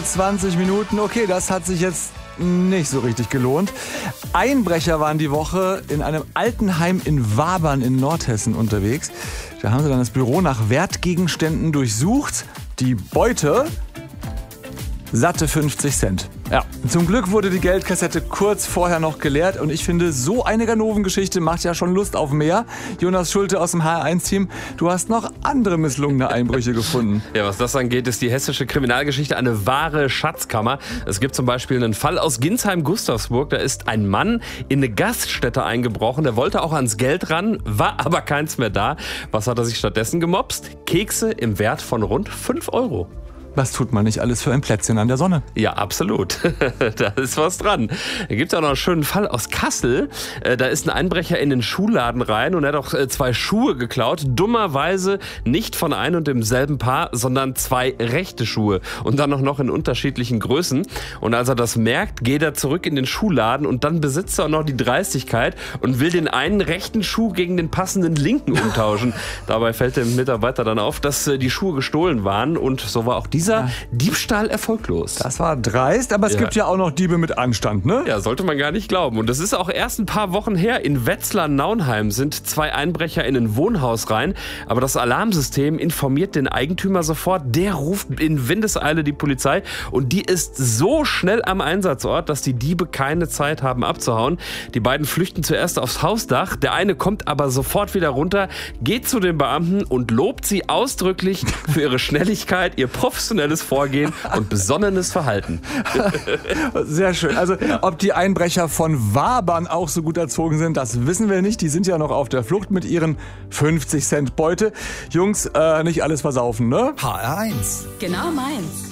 20 Minuten. Okay, das hat sich jetzt nicht so richtig gelohnt. Einbrecher waren die Woche in einem Altenheim in Wabern in Nordhessen unterwegs. Da haben sie dann das Büro nach Wertgegenständen durchsucht. Die Beute: satte 50 Cent. Ja, zum Glück wurde die Geldkassette kurz vorher noch geleert und ich finde, so eine Ganoven-Geschichte macht ja schon Lust auf mehr. Jonas Schulte aus dem HR1-Team, du hast noch andere misslungene Einbrüche gefunden. Ja, was das angeht, ist die hessische Kriminalgeschichte eine wahre Schatzkammer. Es gibt zum Beispiel einen Fall aus Ginsheim-Gustavsburg. Da ist ein Mann in eine Gaststätte eingebrochen. Der wollte auch ans Geld ran, war aber keins mehr da. Was hat er sich stattdessen gemopst? Kekse im Wert von rund 5 Euro. Was tut man nicht alles für ein Plätzchen an der Sonne? Ja, absolut. Da ist was dran. Da gibt es auch noch einen schönen Fall aus Kassel. Da ist ein Einbrecher in den Schuhladen rein und er hat auch 2 Schuhe geklaut. Dummerweise nicht von einem und demselben Paar, sondern 2 rechte Schuhe. Und dann auch noch in unterschiedlichen Größen. Und als er das merkt, geht er zurück in den Schuhladen und dann besitzt er auch noch die Dreistigkeit und will den einen rechten Schuh gegen den passenden linken umtauschen. Dabei fällt dem Mitarbeiter dann auf, dass die Schuhe gestohlen waren und so war auch dieser Diebstahl erfolglos. Das war dreist, aber es gibt ja auch noch Diebe mit Anstand, ne? Ja, sollte man gar nicht glauben. Und das ist auch erst ein paar Wochen her. In Wetzlar-Naunheim sind 2 Einbrecher in ein Wohnhaus rein. Aber das Alarmsystem informiert den Eigentümer sofort. Der ruft in Windeseile die Polizei. Und die ist so schnell am Einsatzort, dass die Diebe keine Zeit haben abzuhauen. Die beiden flüchten zuerst aufs Hausdach. Der eine kommt aber sofort wieder runter, geht zu den Beamten und lobt sie ausdrücklich für ihre Schnelligkeit, ihr professionelles Vorgehen und besonnenes Verhalten. Sehr schön. Also, ob die Einbrecher von Wabern auch so gut erzogen sind, das wissen wir nicht. Die sind ja noch auf der Flucht mit ihren 50 Cent Beute. Jungs, nicht alles versaufen, ne? HR1. Genau meins.